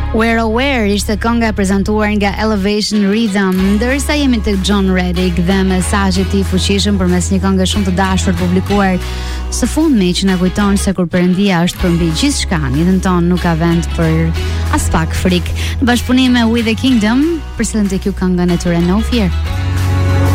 We're Aware ishte kënga e prezantuar nga Elevation Rhythm, ndërsa jemi tek John Reddick dhe mesazhi i tij fuqishëm përmes një këngë shumë të dashur publikuar së fundmi që na kujton se kur Perëndia është përmbi gjithçka, jetën tonë nuk ka vend për as pak frikë. Në bashkëpunim me We The Kingdom, përsëritem tek ju këngën e tyre No Fear.